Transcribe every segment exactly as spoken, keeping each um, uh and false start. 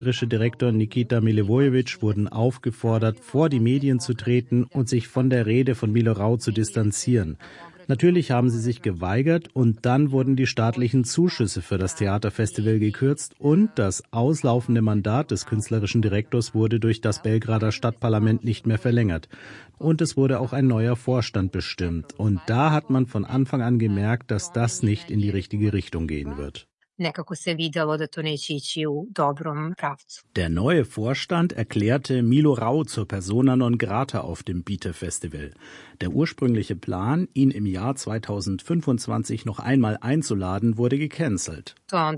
künstlerische Direktor Nikita Milivojevic wurden aufgefordert, vor die Medien zu treten und sich von der Rede von Milo Rau zu distanzieren. Natürlich haben sie sich geweigert und dann wurden die staatlichen Zuschüsse für das Theaterfestival gekürzt und das auslaufende Mandat des künstlerischen Direktors wurde durch das Belgrader Stadtparlament nicht mehr verlängert. Und es wurde auch ein neuer Vorstand bestimmt. Und da hat man von Anfang an gemerkt, dass das nicht in die richtige Richtung gehen wird. Der neue Vorstand erklärte Milo Rau zur persona non grata auf dem Bitev-Festival. Der ursprüngliche Plan, ihn im Jahr zweitausendfünfundzwanzig noch einmal einzuladen, wurde gecancelt.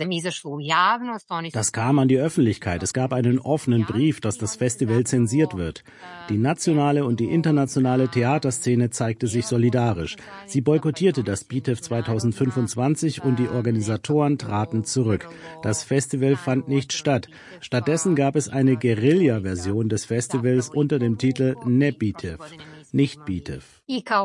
Das kam an die Öffentlichkeit. Es gab einen offenen Brief, dass das Festival zensiert wird. Die nationale und die internationale Theaterszene zeigte sich solidarisch. Sie boykottierte das Bitev zweitausendfünfundzwanzig und die Organisatoren traten zurück. Das Festival fand nicht statt. Stattdessen gab es eine Guerilla-Version des Festivals unter dem Titel Ne Bitev, nicht Bitev.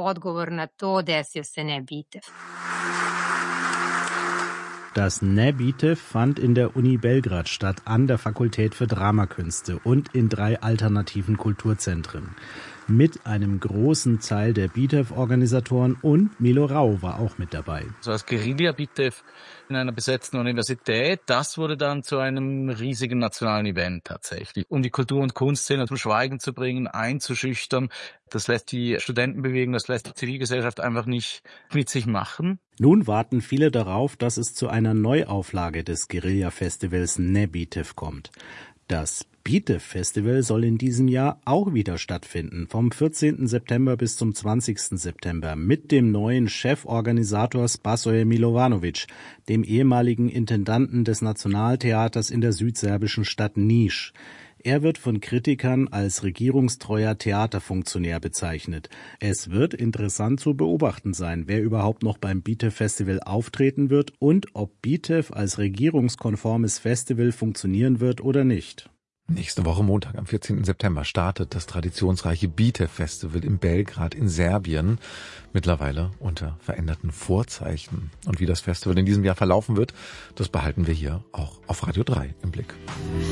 Das Ne Bitev fand in der Uni Belgrad statt, an der Fakultät für Dramakünste und in drei alternativen Kulturzentren. Mit einem großen Teil der Bitev-Organisatoren und Milo Rau war auch mit dabei. So als Guerilla-Bitev in einer besetzten Universität, das wurde dann zu einem riesigen nationalen Event tatsächlich. Um die Kultur- und Kunstszene zum Schweigen zu bringen, einzuschüchtern, das lässt die Studentenbewegung, das lässt die Zivilgesellschaft einfach nicht mit sich machen. Nun warten viele darauf, dass es zu einer Neuauflage des Guerilla-Festivals Ne Bitev kommt. Das Bitev-Festival soll in diesem Jahr auch wieder stattfinden, vom vierzehnten September bis zum zwanzigsten September, mit dem neuen Cheforganisator Spasoje Milovanovic, dem ehemaligen Intendanten des Nationaltheaters in der südserbischen Stadt Niš. Er wird von Kritikern als regierungstreuer Theaterfunktionär bezeichnet. Es wird interessant zu beobachten sein, wer überhaupt noch beim Bitev-Festival auftreten wird und ob Bitev als regierungskonformes Festival funktionieren wird oder nicht. Nächste Woche Montag am vierzehnten September startet das traditionsreiche Bitev-Festival in Belgrad in Serbien, mittlerweile unter veränderten Vorzeichen. Und wie das Festival in diesem Jahr verlaufen wird, das behalten wir hier auch auf Radio drei im Blick.